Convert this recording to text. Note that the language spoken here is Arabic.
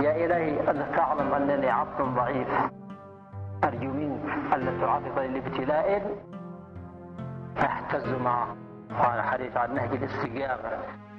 يا إلهي أنت تعلم أنني عبد ضعيف، أرجو منك ألا تعرضني لابتلاء فاحتز معه. وأنا حديث عن نهج الاستجابة.